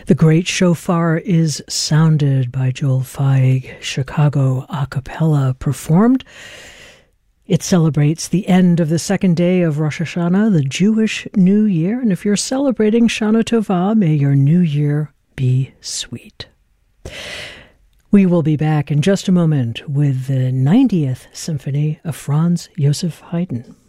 The Great Shofar is sounded by Joel Feig, Chicago a cappella performed. It celebrates the end of the second day of Rosh Hashanah, the Jewish New Year. And if you're celebrating Shana Tova, may your new year be sweet. We will be back in just a moment with the 90th Symphony of Franz Joseph Haydn.